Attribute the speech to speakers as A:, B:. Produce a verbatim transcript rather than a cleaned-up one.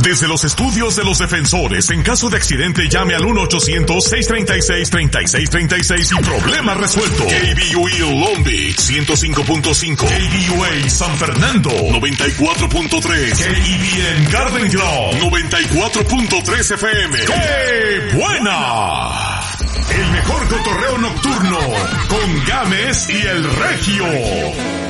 A: Desde los estudios de los defensores, en caso de accidente llame al uno ochocientos, seiscientos treinta y seis, treinta y seis treinta y seis y problema resuelto. K B U A Long Beach ciento cinco punto cinco, K B U A San Fernando noventa y cuatro punto tres, K E B N Garden Grove noventa y cuatro punto tres F M. ¡Qué buena! El mejor cotorreo nocturno con Gámez y el Regio.